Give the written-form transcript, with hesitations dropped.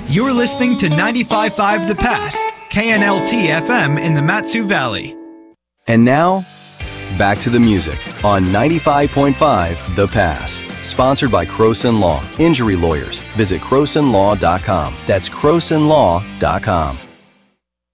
You're listening to 95.5 The Pass, KNLT FM in the Mat-Su Valley. And now, back to the music on 95.5 The Pass. Sponsored by Croson Law. Injury lawyers. Visit CrosonLaw.com. That's CrosonLaw.com.